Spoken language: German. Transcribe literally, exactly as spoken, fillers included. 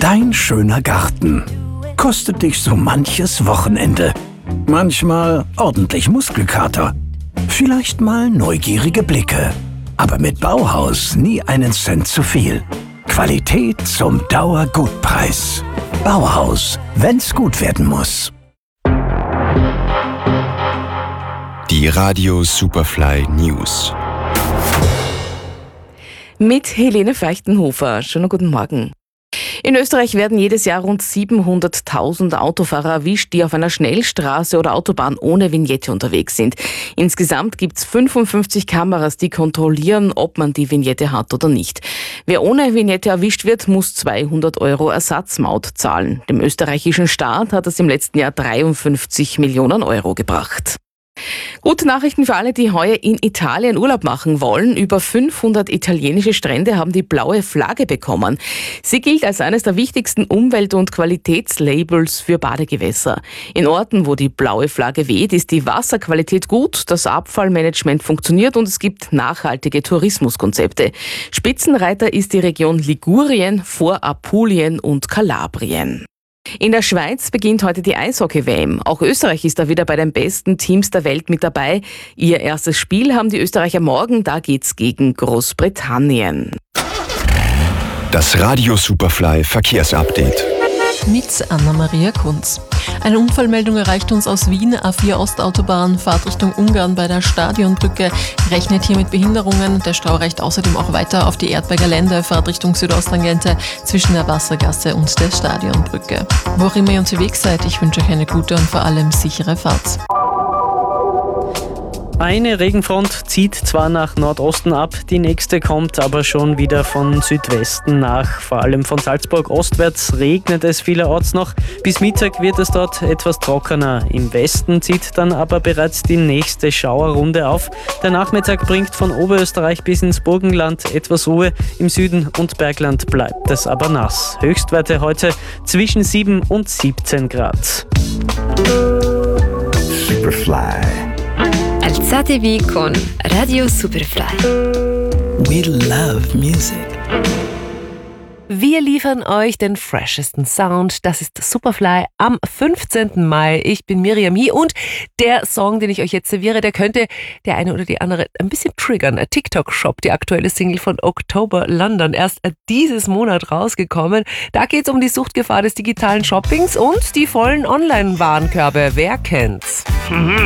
Dein schöner Garten kostet dich so manches Wochenende. Manchmal ordentlich Muskelkater. Vielleicht mal neugierige Blicke. Aber mit Bauhaus nie einen Cent zu viel. Qualität zum Dauergutpreis. Bauhaus, wenn's gut werden muss. Die Radio Superfly News. Mit Helene Feuchtenhofer. Schönen guten Morgen. In Österreich werden jedes Jahr rund siebenhunderttausend Autofahrer erwischt, die auf einer Schnellstraße oder Autobahn ohne Vignette unterwegs sind. Insgesamt gibt es fünfundfünfzig Kameras, die kontrollieren, ob man die Vignette hat oder nicht. Wer ohne Vignette erwischt wird, muss zweihundert Euro Ersatzmaut zahlen. Dem österreichischen Staat hat es im letzten Jahr dreiundfünfzig Millionen Euro gebracht. Gute Nachrichten für alle, die heuer in Italien Urlaub machen wollen. Über fünfhundert italienische Strände haben die blaue Flagge bekommen. Sie gilt als eines der wichtigsten Umwelt- und Qualitätslabels für Badegewässer. In Orten, wo die blaue Flagge weht, ist die Wasserqualität gut, das Abfallmanagement funktioniert und es gibt nachhaltige Tourismuskonzepte. Spitzenreiter ist die Region Ligurien vor Apulien und Kalabrien. In der Schweiz beginnt heute die Eishockey-W M. Auch Österreich ist da wieder bei den besten Teams der Welt mit dabei. Ihr erstes Spiel haben die Österreicher morgen, da geht's gegen Großbritannien. Das Radio Superfly Verkehrsupdate. Mit Anna-Maria Kunz. Eine Unfallmeldung erreicht uns aus Wien, A vier Ostautobahn, Fahrt Richtung Ungarn bei der Stadionbrücke. Rechnet hier mit Behinderungen. Der Stau reicht außerdem auch weiter auf die Erdberger Lände, Fahrt Richtung Südosttangente zwischen der Wassergasse und der Stadionbrücke. Wo auch immer ihr unterwegs seid, ich wünsche euch eine gute und vor allem sichere Fahrt. Eine Regenfront zieht zwar nach Nordosten ab, die nächste kommt aber schon wieder von Südwesten nach. Vor allem von Salzburg ostwärts regnet es vielerorts noch. Bis Mittag wird es dort etwas trockener. Im Westen zieht dann aber bereits die nächste Schauerrunde auf. Der Nachmittag bringt von Oberösterreich bis ins Burgenland etwas Ruhe. Im Süden und Bergland bleibt es aber nass. Höchstwerte heute zwischen sieben und siebzehn Grad. Superfly. Alzatevi con Radio Superfly. We love music. Wir liefern euch den freshesten Sound. Das ist Superfly am fünfzehnten Mai. Ich bin Miriam Hie und der Song, den ich euch jetzt serviere, der könnte der eine oder die andere ein bisschen triggern. TikTok Shop, die aktuelle Single von October London, erst dieses Monat rausgekommen. Da geht es um die Suchtgefahr des digitalen Shoppings und die vollen Online-Warenkörbe. Wer kennt's?